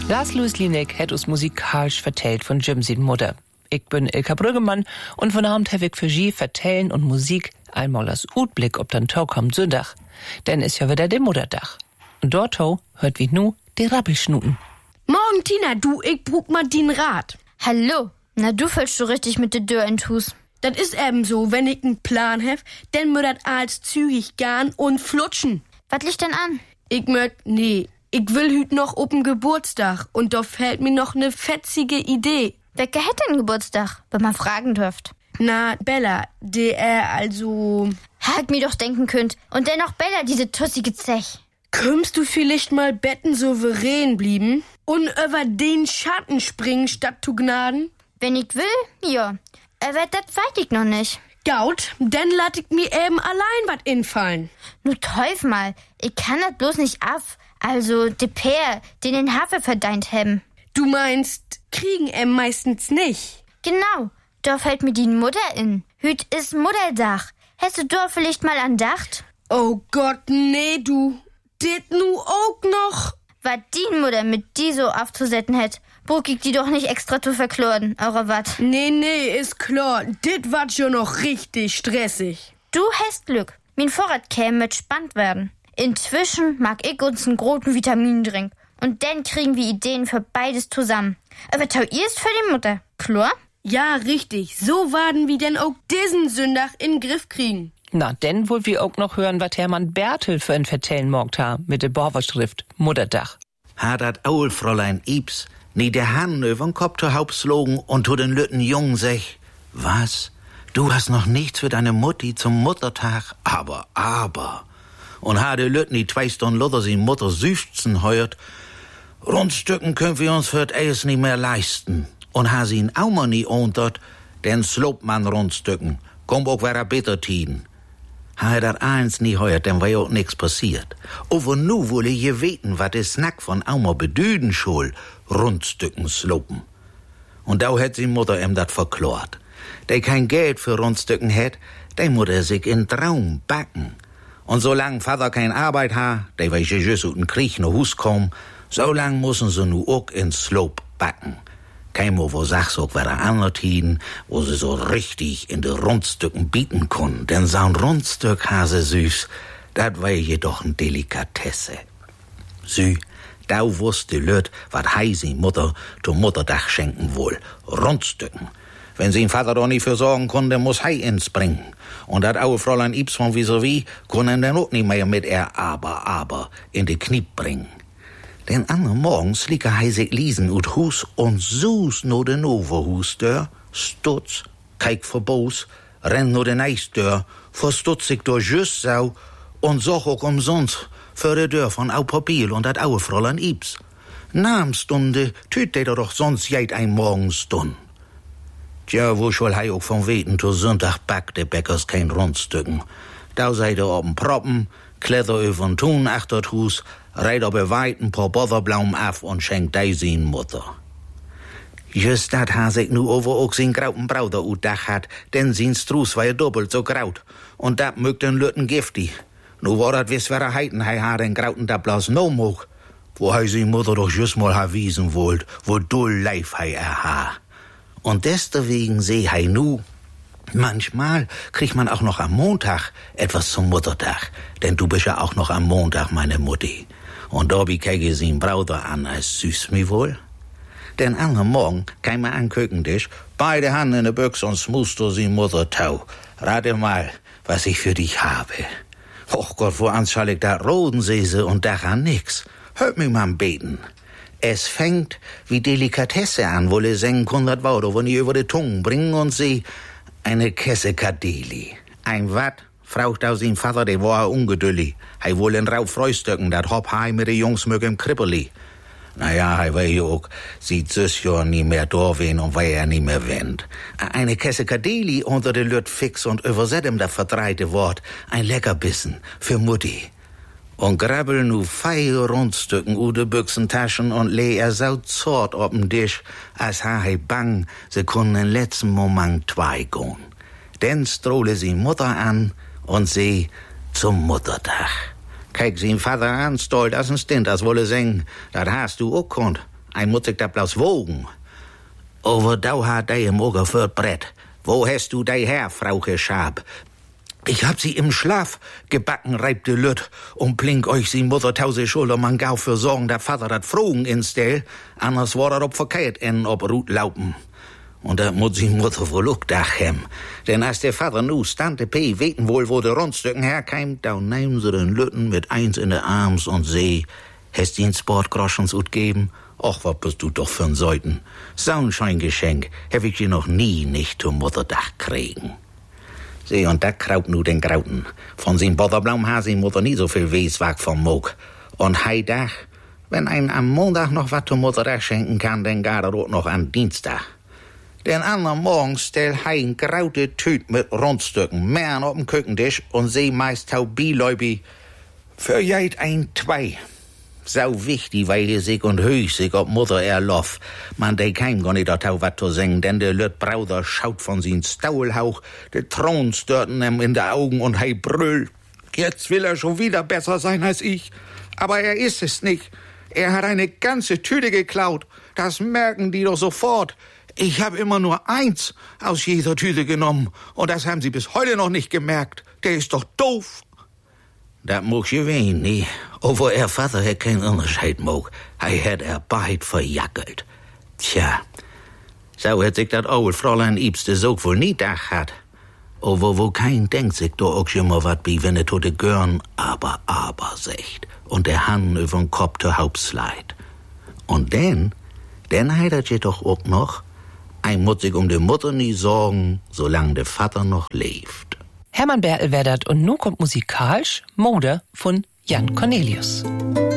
Lars Louis Linek hat uns musikalisch vertellt von Jim sin Mutter. Ich bin Ilka Brüggemann und von Abend habe ich für Sie Vertellen und Musik einmal als Utblick ob dann Tau kommt Sonntag. Denn ist ja wieder der Muttertag. Und dort hört wie nu die Rabbelschnuten. Morgen, Tina, du, ich brauch mal den Rat. Hallo, na du fällst du richtig mit der Tür in Hus. Das ist eben so, wenn ich einen Plan hef, dann mö dat als zügig gern und flutschen. Was liegt denn an? Ich will hüt noch op'n Geburtstag und da fällt mir noch ne fetzige Idee. Wer hätte denn Geburtstag, wenn man fragen dürft? Na, Bella, also... Hat mir doch denken könnt. Und dennoch Bella, diese tussige Zech. Könntest du vielleicht mal betten souverän blieben und über den Schatten springen statt zu Gnaden? Wenn ich will, ja. Aber das weiß ich noch nicht. Gaut, dann lat ich mir eben allein wat infallen. Nur Teuf mal, ich kann das bloß nicht af. Also, de Pär, den den Hafer verdeint haben. Du meinst, kriegen meistens nicht? Genau, da fällt mir die Mutter in. Hüt ist Muttertag. Hast du da vielleicht mal andacht? Oh Gott, nee, du. Dit nu auch noch? Was die Mutter mit die so aufzusetzen hätt, brug ich die doch nicht extra zu verklorden, oder wat? Nee, ist klar. Dit wat schon noch richtig stressig. Du hast Glück. Mein Vorrat käme mit spannt werden. Inzwischen mag ich uns einen großen Vitamindrink. Und dann kriegen wir Ideen für beides zusammen. Aber tau ihr ist für die Mutter, klar? Ja, richtig. So werden wir denn auch diesen Sündach in den Griff kriegen. Na, denn wohl wir auch noch hören, was Hermann Bertel für ein Vertellen morgt ha mit der Borverschrift Muttertag. Hat dat Aul Fräulein Ibs nie der Hand übern Kopf zu Haupt slogen und zu den lütten Jungen sech, was? Du hast noch nichts für deine Mutti zum Muttertag? Aber. Und ha de lütten die 2 Stunden Luther sie Mutter süchzen heuert, Rundstücken können wir uns für Eis nicht mehr leisten. Und ha sie ihn auch mal nie ontert, denn slobt man Rundstücken. Komm auch wieder bitter tiden. Ha dat eins nie heuert, denn war ja auch nix passiert. Aber nu wolle je weten, wat de Snack von Aumer bedüden schul, Rundstücken slopen. Und da hätt sie Mutter dat verklort. Der kein Geld für Rundstücken hätt, der Mutter sich in Traum backen. Und solang Vater kein Arbeit ha, der welche just ut den Krieg no Hus komm, so lang müssen sie nu auch in Slope backen. Kein Mo, wo sag's auch wieder andere Tiden, wo sie so richtig in de Rundstücken bieten können. Denn so ein Rundstück Hase süß, dat war jedoch ein Delikatesse. Da wusste Lüt, wat hei sie Mutter zum Muttertag schenken wohl. Rundstücken. Wenn sie ihn Vater doch nicht für sorgen konnte, muss hei ins bringen. Und dat aue Fräulein Ibs von vis-à-vis können dann auch nicht mehr mit aber in de Kniep bringen. Den anderen Morgens liegt hei sich liesen ut Hus und sus no de nove Husdör, stutz, kijk verbos, renn no de Neistör, verstutz ich durch just sau und soch auch umsonst für de Dörr von Au Papier und dat aue Fräulein Ibs. Namenstunde tüt de doch sonst jeit ein Morgenstund. Tja, wo schwoll hei auch von weten, zu Sonntag backt de Bäckers kein Rundstücken. Da seid ihr ob'n Proppen, kletter übern Thun achtert Hus, reit ob weiten paar Botterblaum af und schenkt dei sin Mutter. Just dat ha sich nu over auch sin grauten Brauder utdach hat, denn sin Strus war ja doppelt so graut. Und dat mögt den Lütten giftig. Nu war dat wiss wer heiten hei ha den grauten da bloß no moch. Wo hei sin Mutter doch just mal ha wiesen wollt, wo dull leif hei ha. Und deswegen seh hei nu, manchmal kriegt man auch noch am Montag etwas zum Muttertag, denn du bist ja auch noch am Montag meine Mutti. Und da kege sie ihn Brauder an, als süß mi wohl. Den anderen Morgen kam er an den Küchentisch, beide Hand in der Büchse und smuste sie Mutter tau. Rate mal, was ich für dich habe. Och Gott, woran soll ich da Rodensäse und daran nix? Hört mich mal beten. Es fängt wie Delikatesse an, wolle sengen 100 Worte, wo nie über die Tungen bringen und sie eine Kesse Kadeli. Ein wat? Fraucht aus ihm Vater, der war ungeduldig. Hei wohl in Rauf Freustöcken, dat hopp hei mit de Jungs mög im Krippeli. Naja, hei war ja auch, sieht süß ja nie mehr dorwen und war ja nie mehr wendt. Eine Kesse Kadeli unter de Lüt fix und überset ihm das verdreite Wort. Ein Leckerbissen für Mutti. Und grabbel nu 4 Rundstücken u de Büchsentaschen und leh er so zort ob'n Tisch, als ha hei bang, se können in letzten Moment 2 gehen. Denn strohle sie Mutter an und sie zum Muttertag. Kijk sie Vater an, stolz als ein Stint, als wolle singen, dat hast du auch konnt. ein muss ich da bloß wogen. Over da hat der im Oger für Brett. Wo hast du dei her, Frauche Schab? Ich hab sie im Schlaf gebacken, reibte Lütt, und blink euch sie Mutter tausend Schulter, man gau für sorgen, der Vater dat Frogen instell, anders war er ob verkehrt in ob Rut laupen. Und da muss sie Mutter wohl auch dachem. Denn als der Vater nu Tante P weten wohl, wo der Rundstücken herkeimt, da nehmen sie den Lütten mit eins in der Arms und seh, hast ihn Sportgroschens ut geben? Och, was bist du doch für ein Säuten. Sonnenscheingeschenk hab ich dir noch nie nicht zum Mutterdach kriegen. Seh, und da kraut nu den Grauten. Von sin Botterblaum ha sin Mutter nie so viel Weswag vom Moog. Und hei Dach, wenn ein am Montag noch wat zum Mutterdach schenken kann, dann gar er auch noch an Dienstag. Den anderen Morgen stell hei ein graute Tüt mit Rundstücken, mehr auf dem Küchentisch und seh meist Taubiläubi, für jeit ein Zwei. Sau wichtig, weil ihr sich und höch sich ob Mutter erloff. Man de kein gar nicht tau wat zu singen, denn der Lüt Brauder schaut von sin Staulhauch, der Thron störten ihm in der Augen und hei brüllt. Jetzt will er schon wieder besser sein als ich. Aber er ist es nicht. Er hat eine ganze Tüte geklaut. Das merken die doch sofort. Ich hab immer nur eins aus jeder Tüte genommen. Und das haben sie bis heute noch nicht gemerkt. Der ist doch doof. Dat mocht je ween, nie. Over er Vater hat kein Unterscheid moog. Hij hat er beid verjackelt. Tja, so hätt sich dat oude Fräulein Iebste ook wohl nie dach hat. Over wo kein denkt sich doch auch schon mal wat bi, wenn er tote Görn aber secht. Und der Hand übern Kopf der Hauptsleit. Und denn heidert je doch auch noch, ein muss sich die Mutter nie sorgen, solange der Vater noch lebt. Hermann Bertel wär dat und nun kommt musikalisch Mode von Jan Cornelius.